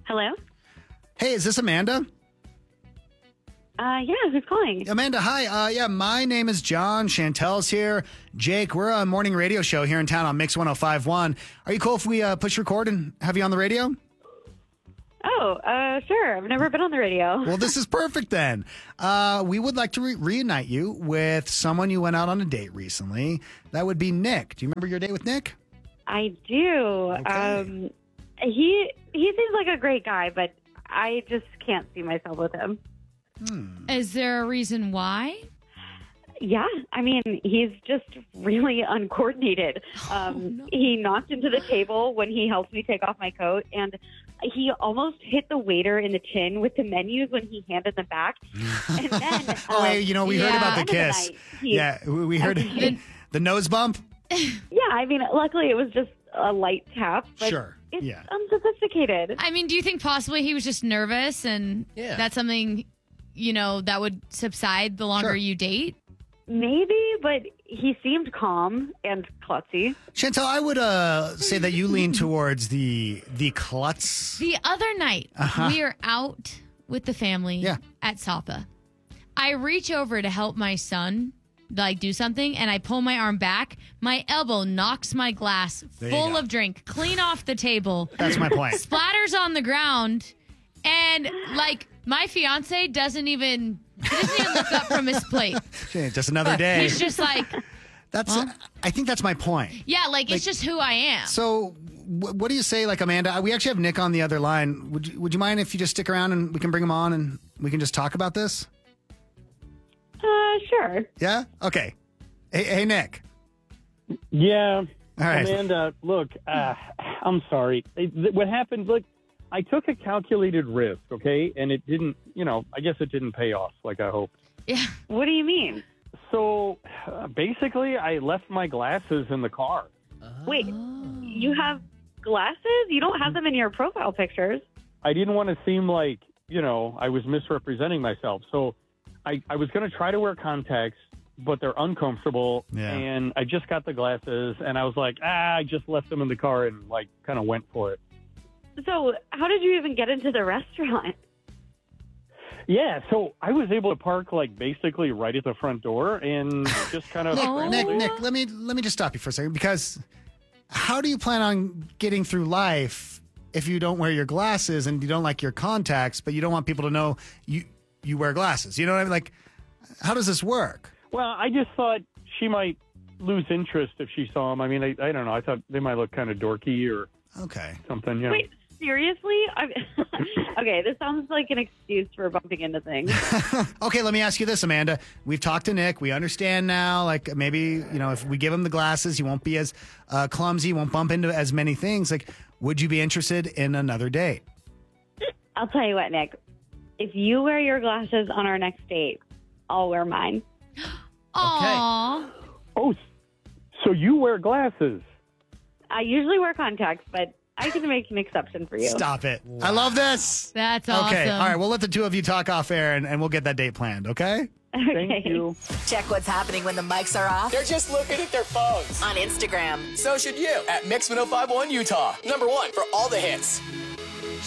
Hello? Hey, is this Amanda? Yeah, who's calling? Amanda, hi. My name is John. Chantel's here. Jake, we're a morning radio show here in town on Mix 105.1. Are you cool if we push record and have you on the radio? Oh, sure. I've never been on the radio. Well, this is perfect then. We would like to reunite you with someone you went out on a date recently. That would be Nick. Do you remember your date with Nick? I do. Okay. He seems like a great guy, but I just can't see myself with him. Is there a reason why? Yeah, I mean, he's just really uncoordinated. No. He knocked into the table when he helped me take off my coat, and he almost hit the waiter in the chin with the menus when he handed them back. And then, we heard about the kiss. We heard the nose bump. Yeah, I mean, luckily it was just a light tap. But Sure. It's Yeah. unsophisticated. I mean, do you think possibly he was just nervous and that's something, that would subside the longer Sure. you date? Maybe, but he seemed calm and klutzy. Chantel, I would say that you lean towards the klutz. The other night, we are out with the family at Sapa. I reach over to help my son do something, and I pull my arm back. My elbow knocks my glass full of drink clean off the table. That's my point. Splatters on the ground, and my fiance doesn't even look up from his plate. Just another day. He's just like, I think that's my point. yeah, it's just who I am. So, what do you say, Amanda? We actually have Nick on the other line. Would you mind if you just stick around and we can bring him on and we can just talk about this? Sure. Yeah. Okay. Hey, Nick. Yeah. All right. Amanda, look, I'm sorry. What happened, look, I took a calculated risk, okay? And it didn't, I guess it didn't pay off like I hoped. Yeah. What do you mean? So basically, I left my glasses in the car. Wait, you have glasses? You don't have them in your profile pictures. I didn't want to seem like, I was misrepresenting myself. So I was going to try to wear contacts, but they're uncomfortable. Yeah. And I just got the glasses, and I was like, I just left them in the car and, kind of went for it. So how did you even get into the restaurant? Yeah, so I was able to park basically right at the front door and just kind of Nick, let me just stop you for a second, because how do you plan on getting through life if you don't wear your glasses and you don't like your contacts, but you don't want people to know you wear glasses? You know what I mean? How does this work? Well, I just thought she might lose interest if she saw them. I mean, I don't know. I thought they might look kind of dorky or something. Yeah. Wait, seriously? Okay, this sounds like an excuse for bumping into things. Okay, let me ask you this, Amanda. We've talked to Nick. We understand now, maybe, if we give him the glasses, he won't be as clumsy, won't bump into as many things. Would you be interested in another date? I'll tell you what, Nick. If you wear your glasses on our next date, I'll wear mine. Aww. Oh, so you wear glasses? I usually wear contacts, but I can make an exception for you. Stop it. Wow. I love this. That's awesome. Okay, all right. We'll let the two of you talk off air, and we'll get that date planned, okay? Thank you. Check what's happening when the mics are off They're just looking at their phones. on Instagram. So should you at Mix 105.1 Utah. #1 for all the hits.